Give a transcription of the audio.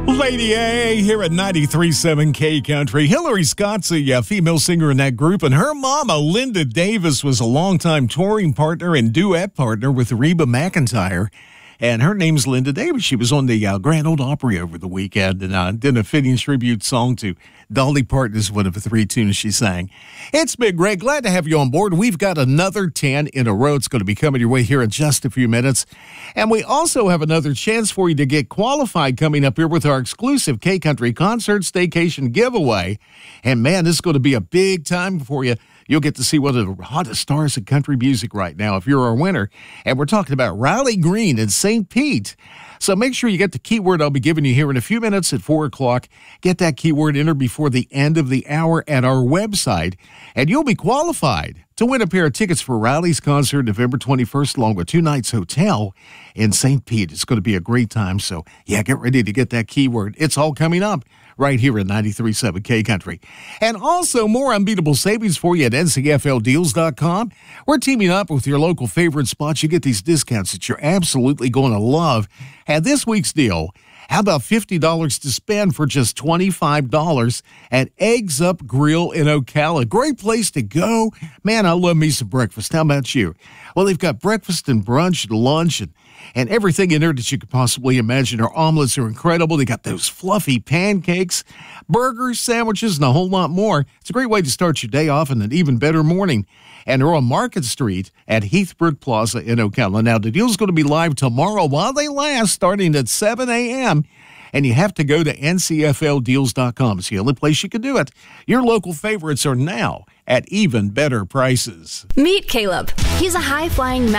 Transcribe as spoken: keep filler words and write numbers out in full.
Lady A here at ninety-three point seven K Country. Hillary Scott's a uh, female singer in that group, and her mama, Linda Davis, was a longtime touring partner and duet partner with Reba McEntire. And her name's Linda Davis. She was on the uh, Grand Ole Opry over the weekend and uh, did a fitting tribute song to Dolly Parton is one of the three tunes she sang. It's Big Ray. Glad to have you on board. We've got another ten in a row. It's going to be coming your way here in just a few minutes. And we also have another chance for you to get qualified coming up here with our exclusive K-Country Concert Staycation giveaway. And, man, this is going to be a big time for you. You'll get to see one of the hottest stars of country music right now if you're our winner. And we're talking about Riley Green in Saint Pete. So make sure you get the keyword I'll be giving you here in a few minutes at four o'clock. Get that keyword entered before the end of the hour at our website, and you'll be qualified to win a pair of tickets for Riley's concert November twenty-first, along with two nights hotel in Saint Pete. It's going to be a great time, so yeah, get ready to get that keyword. It's all coming up right here at ninety-three point seven K Country. And also more unbeatable savings for you at N C F L deals dot com. We're teaming up with your local favorite spots. You get these discounts that you're absolutely going to love. And this week's deal, how about fifty dollars to spend for just twenty-five dollars at Eggs Up Grill in Ocala? Great place to go. Man, I love me some breakfast. How about you? Well, they've got breakfast and brunch and lunch and, and everything in there that you could possibly imagine. Their omelets are incredible. They got those fluffy pancakes, burgers, sandwiches, and a whole lot more. It's a great way to start your day off and an even better morning. And they're on Market Street at Heathbrook Plaza in Ocala. Now, the deal's going to be live tomorrow while they last, starting at seven a.m., and you have to go to N C F L deals dot com. It's the only place you can do it. Your local favorites are now at even better prices. Meet Caleb. He's a high-flying